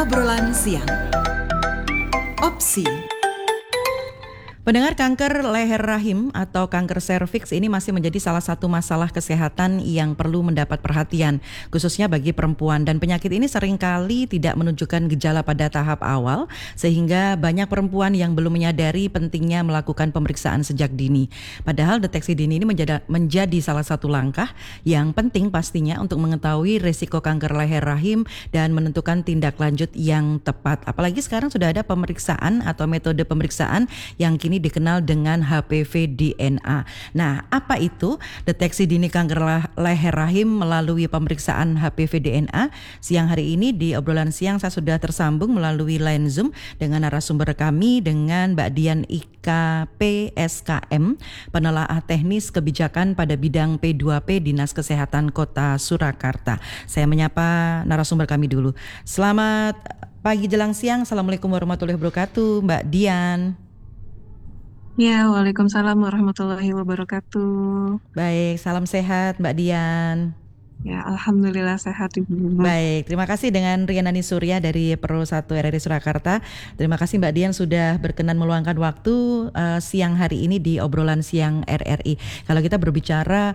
Obrolan siang. Opsi. Pendengar, kanker leher rahim atau kanker serviks ini masih menjadi salah satu masalah kesehatan yang perlu mendapat perhatian, khususnya bagi perempuan. Dan penyakit ini seringkali tidak menunjukkan gejala pada tahap awal, sehingga banyak perempuan yang belum menyadari pentingnya melakukan pemeriksaan sejak dini. Padahal deteksi dini ini menjadi salah satu langkah yang penting pastinya untuk mengetahui risiko kanker leher rahim dan menentukan tindak lanjut yang tepat. Apalagi sekarang sudah ada pemeriksaan atau metode pemeriksaan yang kini dikenal dengan HPV DNA. Nah, apa itu deteksi dini kanker leher rahim melalui pemeriksaan HPV DNA? Siang hari ini di obrolan siang saya sudah tersambung melalui line Zoom dengan narasumber kami, dengan Mbak Dian Ika PSKM, penelaah teknis kebijakan pada bidang P2P Dinas Kesehatan Kota Surakarta. Saya menyapa narasumber kami dulu. Selamat pagi jelang siang. Assalamualaikum warahmatullahi wabarakatuh, Mbak Dian. Ya, Waalaikumsalam warahmatullahi wabarakatuh. Baik, salam sehat Mbak Dian. Ya, Alhamdulillah sehat Ibu. Baik, terima kasih dengan Rianani Surya dari Pro 1 RRI Surakarta. Terima kasih Mbak Dian sudah berkenan meluangkan waktu siang hari ini di obrolan siang RRI. Kalau kita berbicara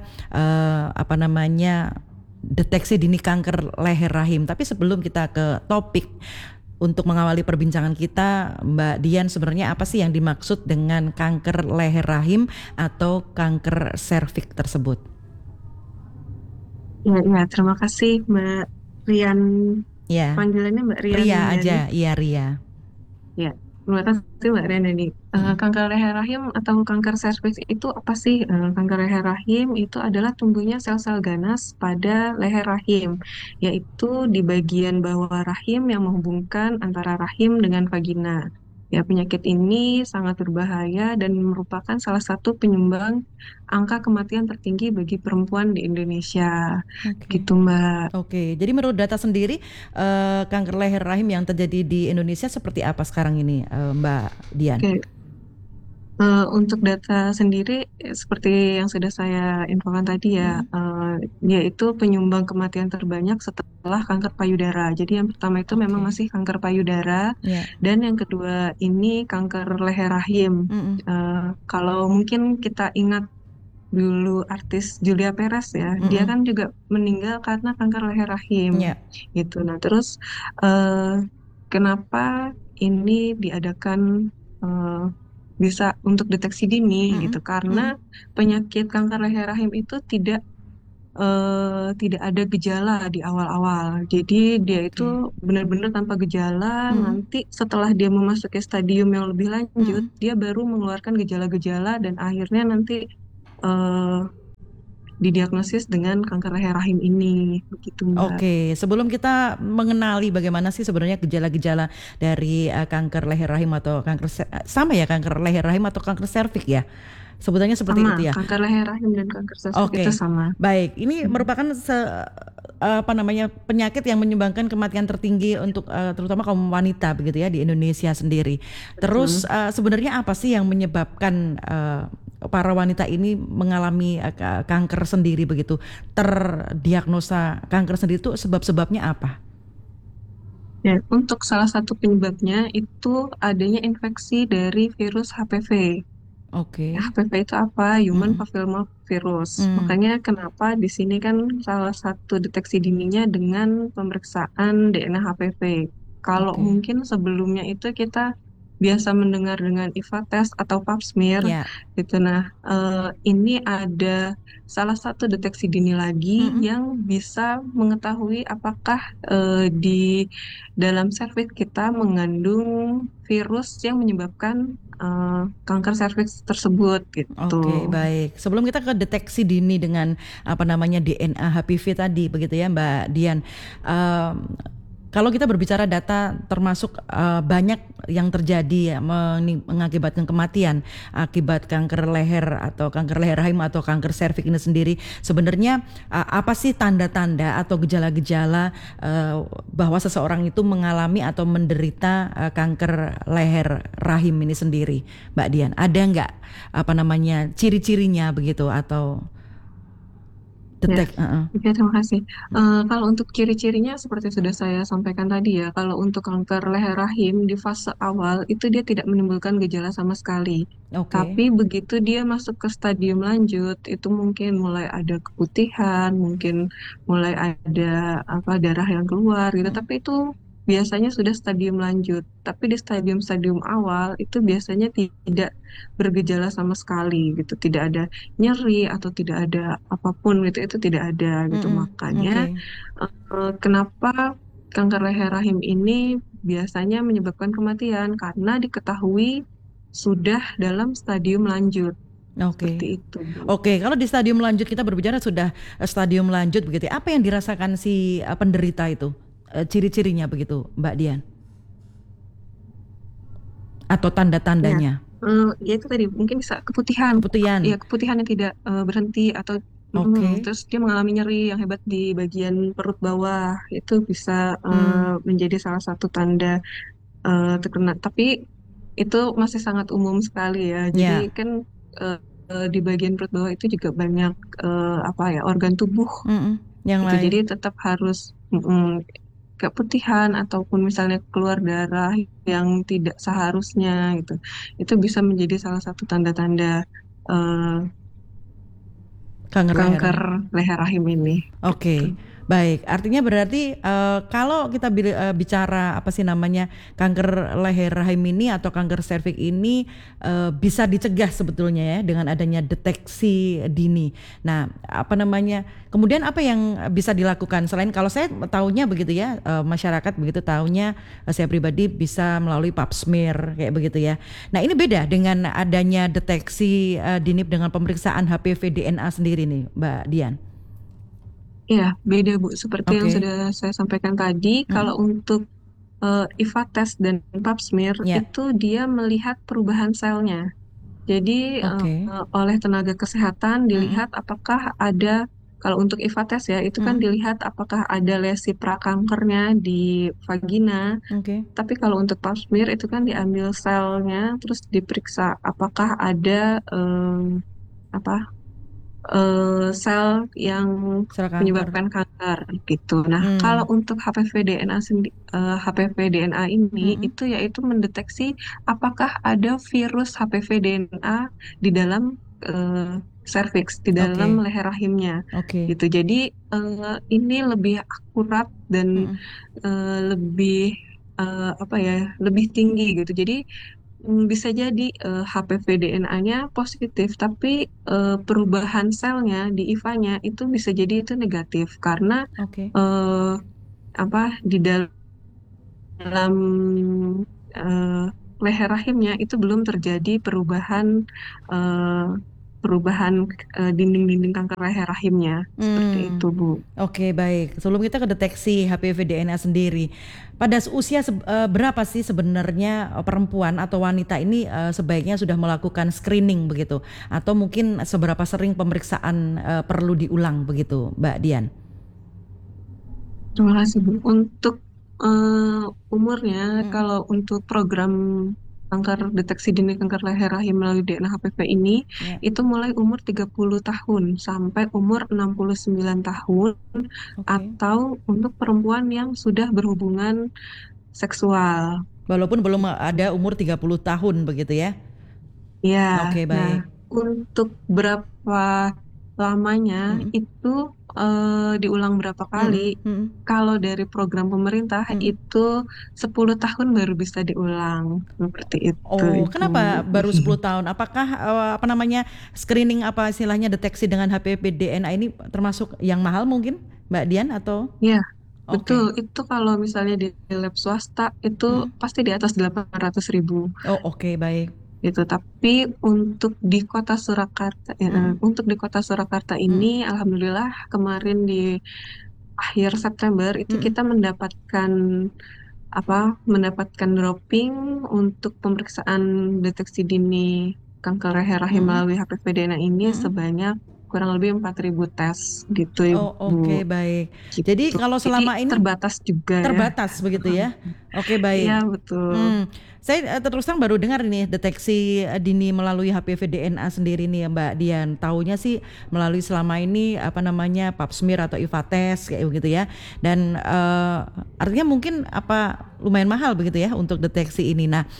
deteksi dini kanker leher rahim, tapi sebelum kita ke topik, untuk mengawali perbincangan kita, Mbak Dian, sebenarnya apa sih yang dimaksud dengan kanker leher rahim atau kanker serviks tersebut? Ya, terima kasih Mbak Rian. Ya, Panggilannya Mbak Rian Ria ya aja, nih. iya Ria. Ya, terima kasih Mbak Rian ini. Kanker leher rahim atau kanker serviks itu apa sih? Kanker leher rahim itu adalah tumbuhnya sel-sel ganas pada leher rahim, yaitu di bagian bawah rahim yang menghubungkan antara rahim dengan vagina. Ya, penyakit ini sangat berbahaya dan merupakan salah satu penyumbang angka kematian tertinggi bagi perempuan di Indonesia. Oke. Gitu, Mbak. Oke, jadi menurut data sendiri kanker leher rahim yang terjadi di Indonesia seperti apa sekarang ini, Mbak Dian? Oke. Untuk data sendiri, seperti yang sudah saya infokan tadi ya, yaitu penyumbang kematian terbanyak setelah kanker payudara. Jadi yang pertama itu memang Oke, masih kanker payudara, ya. dan yang kedua ini kanker leher rahim. Mm-mm. Kalau mungkin kita ingat dulu artis Julia Perez ya, dia Mm-mm. kan juga meninggal karena kanker leher rahim. Ya. Gitu. Nah, terus kenapa ini diadakan bisa untuk deteksi dini Mm-mm. gitu, karena Mm-mm. penyakit kanker leher rahim itu tidak ada gejala di awal-awal. Jadi dia Oke. itu benar-benar tanpa gejala. Mm-mm. Nanti setelah dia memasuki stadium yang lebih lanjut, Mm-mm. dia baru mengeluarkan gejala-gejala dan akhirnya nanti eh, didiagnosis dengan kanker leher rahim ini, begitu Mbak. Oke, sebelum kita mengenali bagaimana sih sebenarnya gejala-gejala dari kanker leher rahim atau sama ya, kanker leher rahim atau kanker serviks ya, sebutannya seperti Sama, itu ya. kanker leher rahim dan kanker serviks itu Oke, sama. baik. Ini Hmm. merupakan penyakit yang menyumbangkan kematian tertinggi untuk terutama kaum wanita begitu ya di Indonesia sendiri. Terus Betul. sebenarnya apa sih yang menyebabkan para wanita ini mengalami kanker sendiri begitu? Terdiagnosa kanker sendiri itu sebab-sebabnya apa? Ya, untuk salah satu penyebabnya itu adanya infeksi dari virus HPV. Ya, Oke. HPV itu apa? Human Mm-mm. Papillomavirus. Mm. Makanya kenapa di sini kan salah satu deteksi dininya dengan pemeriksaan DNA HPV. Kalau Oke. mungkin sebelumnya itu kita biasa mendengar dengan IVA test atau pap smear Ya. gitu. Nah, ini ada salah satu deteksi dini lagi Mm-mm. yang bisa mengetahui apakah di dalam serviks kita mengandung virus yang menyebabkan kanker serviks tersebut Oke, gitu. baik. Sebelum kita ke deteksi dini dengan DNA HPV tadi, begitu ya, Mbak Dian. Em, Kalau kita berbicara data, termasuk banyak yang terjadi ya, mengakibatkan kematian akibat kanker leher atau kanker leher rahim atau kanker serviks ini sendiri. Sebenarnya apa sih tanda-tanda atau gejala-gejala bahwa seseorang itu mengalami atau menderita kanker leher rahim ini sendiri, Mbak Dian? Ada nggak ciri-cirinya begitu atau? Ya, detek. oke, terima kasih. Kalau untuk ciri-cirinya seperti sudah saya sampaikan tadi ya, kalau untuk kanker leher rahim di fase awal itu dia tidak menimbulkan gejala sama sekali. Oke. Tapi begitu dia masuk ke stadium lanjut, itu mungkin mulai ada keputihan, mungkin mulai ada apa darah yang keluar gitu. Mm, Tapi itu biasanya sudah stadium lanjut. Tapi di stadium-stadium awal itu biasanya tidak bergejala sama sekali gitu, tidak ada nyeri atau tidak ada apapun gitu, itu tidak ada gitu. Makanya oke. kenapa kanker leher rahim ini biasanya menyebabkan kematian karena diketahui sudah dalam stadium lanjut seperti Oke. itu, Bu. Oke, kalau di stadium lanjut kita berbicara sudah stadium lanjut begitu. Apa yang dirasakan si penderita itu? Ciri-cirinya begitu, Mbak Dian, atau Ya, tanda-tandanya? ya itu tadi mungkin bisa keputihan, ya Keputihan. keputihan yang tidak berhenti atau Oke. terus dia mengalami nyeri yang hebat di bagian perut bawah, itu bisa Hmm, menjadi salah satu tanda terkena. Tapi itu masih sangat umum sekali ya. Jadi ya. kan eh, di bagian perut bawah itu juga banyak apa ya organ tubuh Yang gitu. lain. Jadi tetap harus keputihan ataupun misalnya keluar darah yang tidak seharusnya gitu. Itu bisa menjadi salah satu tanda-tanda eh, Kanker leher kanker rahim. leher rahim ini. Gitu. Oke, baik. Artinya berarti kalau kita bicara apa sih namanya kanker leher rahim ini atau kanker serviks ini bisa dicegah sebetulnya ya dengan adanya deteksi dini. Nah, apa namanya? Kemudian apa yang bisa dilakukan selain kalau saya tahunya begitu ya, masyarakat begitu tahunya, saya pribadi bisa melalui pap smear kayak begitu ya. Nah, ini beda dengan adanya deteksi dini dengan pemeriksaan HPV DNA sendiri nih, Mbak Dian. Iya, beda Bu. Seperti yang Oke. sudah saya sampaikan tadi, kalau Mm-mm. untuk IVA test dan pap smear Ya, itu dia melihat perubahan selnya. Jadi oke. oleh tenaga kesehatan Mm-mm. dilihat apakah ada, kalau untuk IVA test ya, itu kan Mm-mm. dilihat apakah ada lesi prakankernya di vagina. Oke. Tapi kalau untuk pap smear itu kan diambil selnya, terus diperiksa apakah ada apa sel yang Sel kanker. menyebabkan kanker gitu. Nah, kalau Hmm. untuk HPV DNA HPV DNA ini Mm-mm. itu yaitu mendeteksi apakah ada virus HPV DNA di dalam eh, serviks, di dalam Oke. leher rahimnya Oke. gitu. Jadi ini lebih akurat dan Mm-mm. lebih apa ya, lebih tinggi gitu. Jadi bisa jadi HPV DNA-nya positif, tapi perubahan selnya di IVA-nya itu bisa jadi itu negatif karena Oke. eh, apa di dalam eh, leher rahimnya itu belum terjadi perubahan eh, perubahan dinding-dinding kanker leher rahimnya seperti Hmm. itu, Bu. Oke, baik. Sebelum kita ke deteksi HPV DNA sendiri, pada usia berapa sih sebenarnya perempuan atau wanita ini sebaiknya sudah melakukan screening begitu? Atau mungkin seberapa sering pemeriksaan perlu diulang begitu, Mbak Dian? Terima kasih, Bu. Untuk eh, umurnya, Mm. kalau untuk program kanker deteksi dini kanker leher rahim melalui DNA HPV ini, Ya, itu mulai umur 30 tahun sampai umur 69 tahun, oke. atau untuk perempuan yang sudah berhubungan seksual. Walaupun belum Gitu. ada umur 30 tahun begitu ya. Ya, Oke, nah baik. untuk berapa lamanya Mm-mm. itu diulang berapa kali? Mm-mm. Mm-mm. Kalau dari program pemerintah Mm-mm. itu 10 tahun baru bisa diulang. Seperti itu, Oh, Ibu. kenapa baru 10 tahun? Apakah apa namanya screening apa istilahnya deteksi dengan HPV DNA ini termasuk yang mahal mungkin, Mbak Dian atau? Ya, betul. Oke. Itu kalau misalnya di lab swasta itu Mm. pasti di atas 800.000 Oh, oke, baik. gitu. Tapi untuk di Kota Surakarta, Mm-mm. untuk di Kota Surakarta ini, Mm-mm. alhamdulillah kemarin di akhir September itu Mm-mm. kita mendapatkan apa? Mendapatkan dropping untuk pemeriksaan deteksi dini kanker leher rahim Mm-mm. melalui HPV DNA ini Mm-mm. sebanyak kurang lebih 4.000 tes gitu Oh, oke, Ibu. baik. Jadi Gitu. kalau Jadi selama ini terbatas juga ya. terbatas begitu ya? Oke, Iya, baik. betul. Saya terus terang baru dengar ini deteksi dini melalui HPV DNA sendiri nih ya Mbak Dian. Taunya sih melalui selama ini apa namanya pap smear atau IVA test kayak begitu ya. Dan artinya mungkin apa lumayan mahal begitu ya untuk deteksi ini. Nah,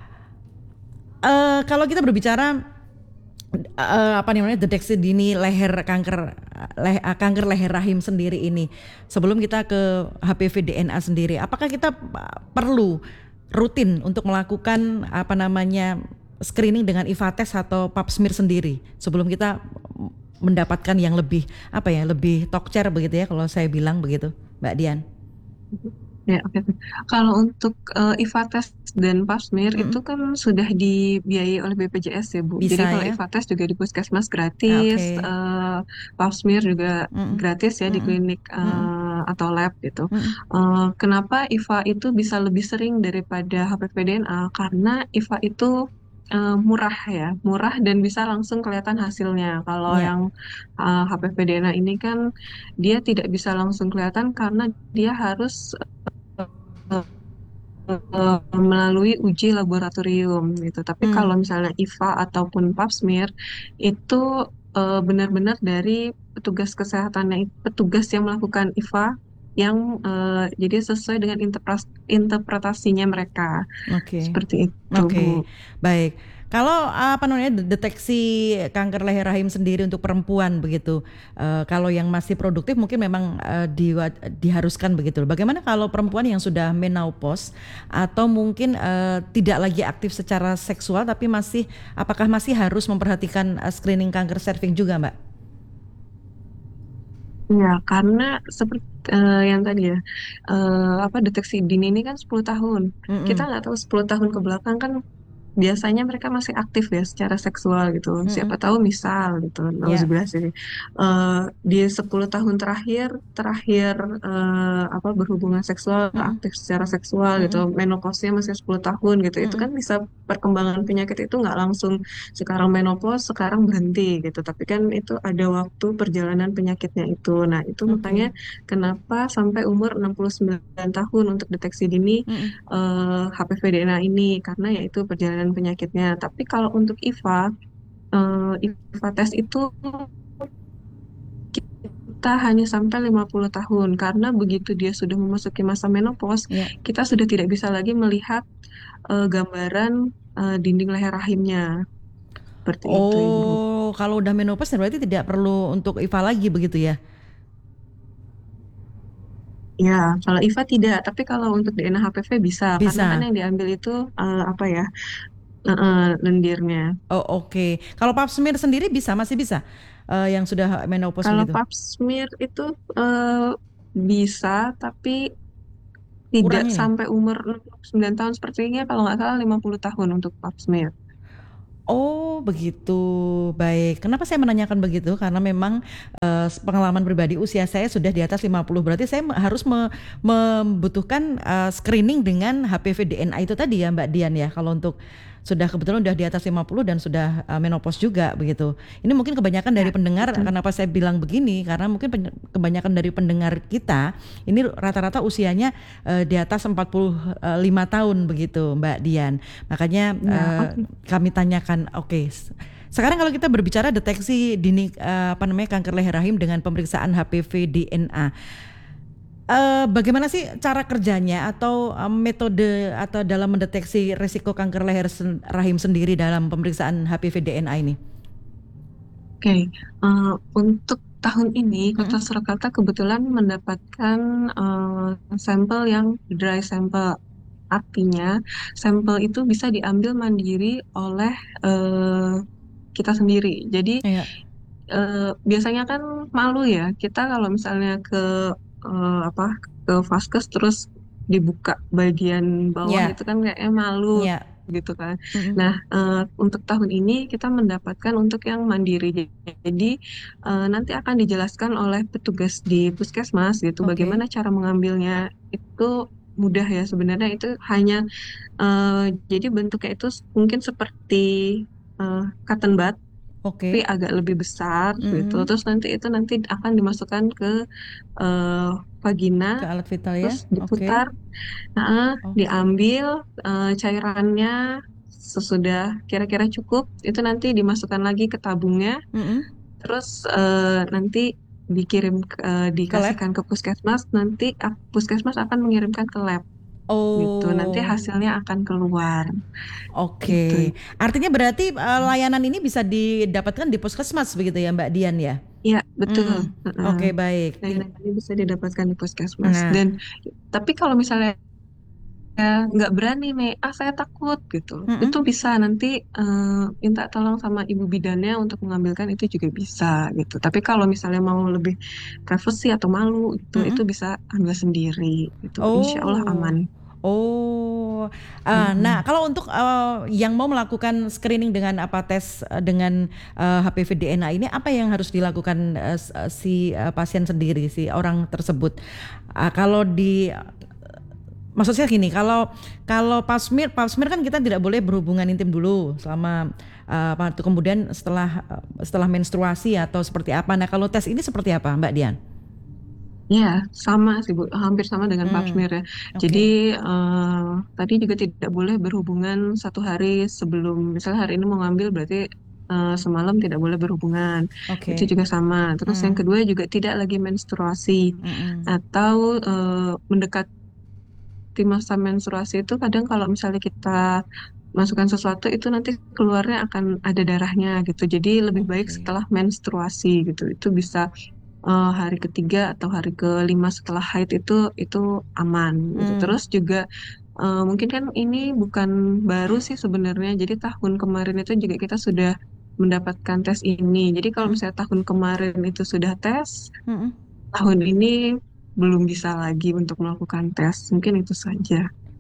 kalau kita berbicara apa namanya deteksi dini leher kanker kanker leher rahim sendiri ini sebelum kita ke HPV DNA sendiri, apakah kita perlu rutin untuk melakukan apa namanya screening dengan IVA test atau pap smear sendiri sebelum kita mendapatkan yang lebih apa ya lebih tokcer begitu ya kalau saya bilang begitu Mbak Dian? Ya, oke. Kalau untuk IVA test dan pap smear itu Mm-mm. kan sudah dibiayai oleh BPJS ya, Bu. Jadi Bisa kalau ya. IVA test juga di puskesmas Ah, gratis, oke. pap smear juga Mm-mm. gratis ya di Mm-mm. klinik Mm-mm. atau lab gitu. Mm-mm. Kenapa IVA itu bisa lebih sering daripada HPV DNA? Karena IVA itu murah ya, murah dan bisa langsung kelihatan hasilnya. Kalau Ya. yang HPV DNA ini kan dia tidak bisa langsung kelihatan karena dia harus melalui uji laboratorium gitu. Tapi kalau Hmm. misalnya IVA ataupun pap smear itu benar-benar dari petugas kesehatannya, petugas yang melakukan IVA yang jadi sesuai dengan interpretasinya mereka. Oke. Seperti itu, Bu. Oke, baik. Kalau apa namanya deteksi kanker leher rahim sendiri untuk perempuan begitu, kalau yang masih produktif mungkin memang diharuskan begitu. Bagaimana kalau perempuan yang sudah menopause atau mungkin tidak lagi aktif secara seksual tapi masih, apakah masih harus memperhatikan screening kanker serviks juga, Mbak? Ya, karena seperti yang tadi ya, apa deteksi dini ini kan 10 tahun. Kita Mm-mm. nggak tahu 10 tahun ke belakang kan biasanya mereka masih aktif ya secara seksual gitu. Siapa Mm-mm. tahu misal gitu, Ya. nauzubillah sih. Di 10 tahun terakhir terakhir apa berhubungan seksual Mm-mm. aktif secara seksual gitu. Mm-mm. Menopausnya masih 10 tahun gitu. Itu Mm-mm. kan bisa perkembangan penyakit itu nggak langsung sekarang menopause, sekarang berhenti gitu. Tapi kan itu ada waktu perjalanan penyakitnya itu. Nah, itu makanya Oke. kenapa sampai umur 69 tahun untuk deteksi dini Mm-mm. HPV DNA ini karena yaitu perjalanan penyakitnya. Tapi kalau untuk IVA tes itu kita hanya sampai 50 tahun karena begitu dia sudah memasuki masa menopause, Ya. kita sudah tidak bisa lagi melihat gambaran dinding leher rahimnya. Seperti itu, Ibu. Oh, kalau udah menopause berarti tidak perlu untuk IVA lagi begitu ya? Ya, kalau IVA tidak, tapi kalau untuk DNA HPV bisa karena kan Bisa. yang diambil itu apa ya lendirnya. Oh, oke. Kalau pap smear sendiri bisa, masih bisa. Yang sudah menopause Kalau begitu. pap smear itu bisa, tapi tidak Kurang ini. sampai umur 69 tahun sepertinya kalau nggak salah 50 tahun untuk pap smear. Oh, begitu. Baik. Kenapa saya menanyakan begitu? Karena memang pengalaman pribadi usia saya sudah di atas 50. Berarti saya harus membutuhkan screening dengan HPV DNA itu tadi ya Mbak Dian ya. Kalau untuk sudah kebetulan sudah di atas 50 dan sudah menopause juga begitu. Ini mungkin kebanyakan Ya, dari pendengar, betul. kenapa saya bilang begini? Karena mungkin kebanyakan dari pendengar kita ini rata-rata usianya di atas 45 tahun begitu Mbak Dian. Makanya Ya, oke. kami tanyakan, oke. Sekarang kalau kita berbicara deteksi dini apa namanya kanker leher rahim dengan pemeriksaan HPV DNA, bagaimana sih cara kerjanya atau metode atau dalam mendeteksi risiko kanker leher rahim sendiri dalam pemeriksaan HPV DNA ini? Oke. Untuk tahun ini Kota Mm-mm. Surakarta kebetulan mendapatkan sampel yang dry sampel. Artinya, sampel itu bisa diambil mandiri oleh eh, kita sendiri. Jadi, Iya, biasanya kan malu ya, kita kalau misalnya ke apa ke vaskes terus dibuka bagian bawah iya, itu kan kayaknya malu iya. gitu kan. Mm-mm. Nah, untuk tahun ini kita mendapatkan untuk yang mandiri. Jadi nanti akan dijelaskan oleh petugas di puskesmas gitu Oke, bagaimana cara mengambilnya itu mudah ya sebenarnya itu hanya eh, jadi bentuknya itu mungkin seperti cotton bud tapi Oke. agak lebih besar gitu. Mm-mm. Terus nanti akan dimasukkan ke eh, vagina, Ke alat vital ya. terus Oke. diputar, Oke. diambil cairannya sesudah kira-kira cukup, itu nanti dimasukkan lagi ke tabungnya, Mm-mm. terus nanti Ke lab. dikasihkan ke puskesmas, nanti puskesmas akan mengirimkan ke lab gitu. Nanti Oh. hasilnya akan keluar gitu. Oke, artinya berarti layanan ini bisa didapatkan di puskesmas begitu ya Mbak Dian ya? Iya, betul. Heeh. Oke baik. Layanan ini bisa didapatkan di puskesmas. Nah, Dan tapi kalau misalnya nggak berani nih, saya takut gitu. mm-mm, Itu bisa nanti minta tolong sama ibu bidannya untuk mengambilkan itu juga bisa gitu. Tapi kalau misalnya mau lebih privacy atau malu gitu, itu mm-mm. bisa ambil sendiri gitu. Insya Allah Oh, aman. oh. Nah, Mm-mm. kalau untuk yang mau melakukan screening dengan apa tes dengan HPV DNA ini, apa yang harus dilakukan si pasien sendiri, si orang tersebut? Kalau di Maksudnya gini, kalau kalau pap smear kan kita tidak boleh berhubungan intim dulu selama apa itu kemudian setelah menstruasi atau seperti apa. Nah, kalau tes ini seperti apa, Mbak Dian? Iya, sama sih Bu, hampir sama dengan pap Hmm, smear ya. Jadi oke, tadi juga tidak boleh berhubungan 1 hari sebelum, misalnya hari ini mau ngambil berarti semalam tidak boleh berhubungan. Itu oke. juga sama. Terus yang Hmm, kedua juga tidak lagi menstruasi mm-mm, atau mendekati masa menstruasi itu kadang kalau misalnya kita masukkan sesuatu itu nanti keluarnya akan ada darahnya gitu. Jadi lebih baik oke. setelah menstruasi gitu. Itu bisa hari ketiga atau hari kelima setelah haid itu aman gitu. Hmm, Terus juga mungkin kan ini bukan baru sih sebenarnya. Jadi tahun kemarin itu juga kita sudah mendapatkan tes ini. Jadi kalau mm-mm, misalnya tahun kemarin itu sudah tes, mm-mm. tahun ini belum bisa lagi untuk melakukan tes. Mungkin itu saja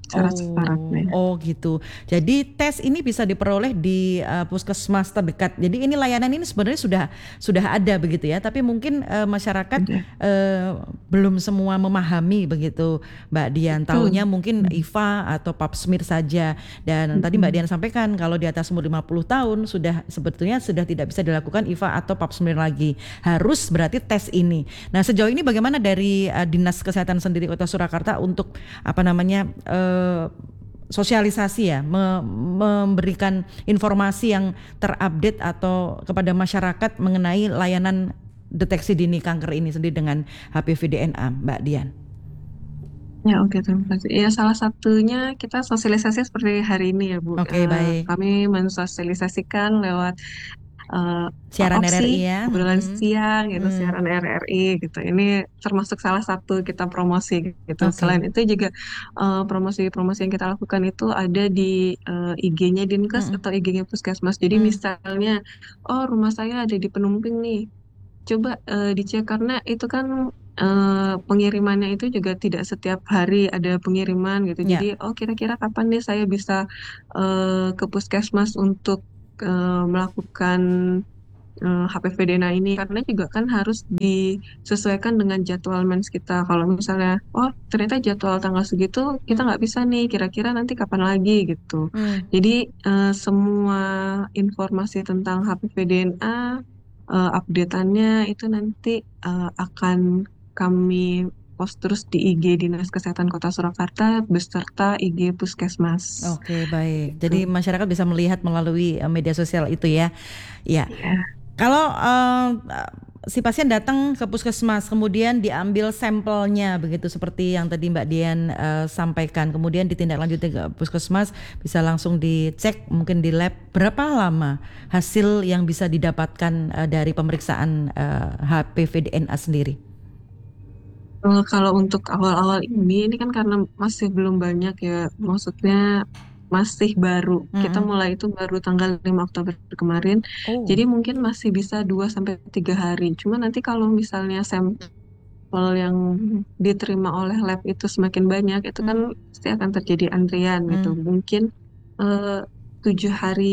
Oh, syarat-syaratnya. oh gitu. Jadi tes ini bisa diperoleh di puskesmas terdekat. Jadi ini layanan ini sebenarnya sudah ada begitu ya. Tapi mungkin masyarakat Ada. belum semua memahami begitu, Mbak Dian. Taunya Betul. mungkin IVA atau Pap smear saja. Dan tadi Mbak Mm-mm. Dian sampaikan kalau di atas umur 50 tahun sudah sebetulnya sudah tidak bisa dilakukan IVA atau Pap smear lagi. Harus berarti tes ini. Nah, sejauh ini bagaimana dari Dinas Kesehatan sendiri Kota Surakarta untuk apa namanya sosialisasi ya, memberikan informasi yang terupdate atau kepada masyarakat mengenai layanan deteksi dini kanker ini sendiri dengan HPV DNA, Mbak Dian. Ya, oke, terima kasih. Ya, salah satunya kita sosialisasi seperti hari ini ya, Bu. Oke, baik. Kami mensosialisasikan lewat eh, Siaran opsi, RRI ya. obrolan Mm-mm. siang gitu, Mm. siaran RRI gitu. Ini termasuk salah satu kita promosi gitu. Oke. Selain itu juga promosi-promosi yang kita lakukan itu ada di IG-nya Dinkes Mm-mm. atau IG-nya Puskesmas. Jadi Mm. misalnya, oh rumah saya ada di Penumping nih, coba dicek karena itu kan pengirimannya itu juga tidak setiap hari ada pengiriman gitu. Jadi, Ya. oh kira-kira kapan nih saya bisa ke puskesmas untuk melakukan HPV DNA ini karena juga kan harus disesuaikan dengan jadwal mens kita. Kalau misalnya, oh ternyata jadwal tanggal segitu kita Mm. nggak bisa nih, kira-kira nanti kapan lagi gitu. Mm. Jadi semua informasi tentang HPV DNA, updateannya itu nanti akan kami post terus di IG Dinas Kesehatan Kota Surakarta beserta IG Puskesmas. Oke, baik. Gitu. Jadi masyarakat bisa melihat melalui media sosial itu ya. Ya. Ya. Kalau si pasien datang ke puskesmas, kemudian diambil sampelnya, begitu seperti yang tadi Mbak Dian sampaikan, kemudian ditindaklanjuti ke puskesmas, bisa langsung dicek, mungkin di lab. Berapa lama hasil yang bisa didapatkan dari pemeriksaan HPV DNA sendiri? Kalau untuk awal-awal ini kan karena masih belum banyak ya, maksudnya masih baru. Kita Mm-mm. mulai itu baru tanggal 5 Oktober kemarin, jadi Oh, mungkin masih bisa 2 sampai 3 hari. Cuma nanti kalau misalnya sampel yang diterima oleh lab itu semakin banyak, itu kan mm, pasti akan terjadi antrian gitu. mm. Mungkin eh, 7 hari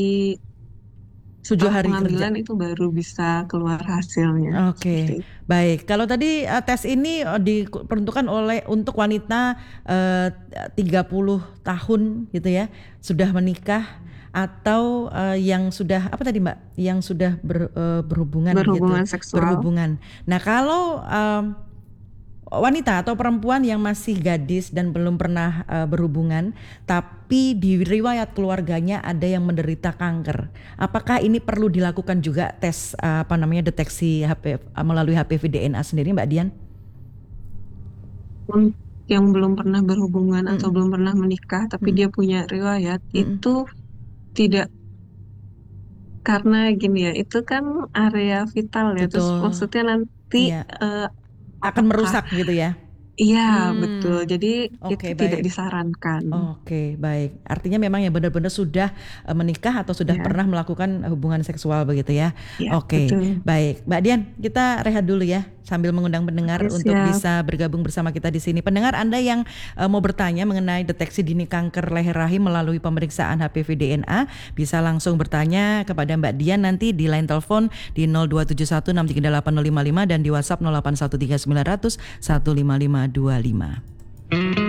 7 setelah hari kerja. pengambilan itu baru bisa keluar hasilnya. Seperti Oke, itu. baik. Kalau tadi tes ini diperuntukkan untuk wanita 30 tahun gitu ya, sudah menikah atau yang sudah apa tadi Mbak? Yang sudah berhubungan gitu, Berhubungan seksual. berhubungan. Nah, kalau wanita atau perempuan yang masih gadis dan belum pernah berhubungan, tapi di riwayat keluarganya ada yang menderita kanker. Apakah ini perlu dilakukan juga tes deteksi melalui HPV DNA sendiri, Mbak Dian? Untuk yang belum pernah berhubungan atau Mm-mm. belum pernah menikah, tapi Mm-mm. dia punya riwayat, Mm-mm. itu tidak, karena gini ya, itu kan area vital ya, terus Betul, maksudnya nanti iya. eh, Akan apakah, merusak gitu ya? iya betul, Hmm, jadi itu oke tidak baik. disarankan. Oke, baik. Artinya memang yang benar-benar sudah menikah atau sudah Ya, pernah melakukan hubungan seksual begitu ya. ya Oke, betul. baik. Mbak Dian, kita rehat dulu ya sambil mengundang pendengar Oke, untuk siap. bisa bergabung bersama kita di sini. Pendengar Anda yang mau bertanya mengenai deteksi dini kanker leher rahim melalui pemeriksaan HPV DNA, bisa langsung bertanya kepada Mbak Dian nanti di line telepon di 02716380555 dan di WhatsApp 081390015525.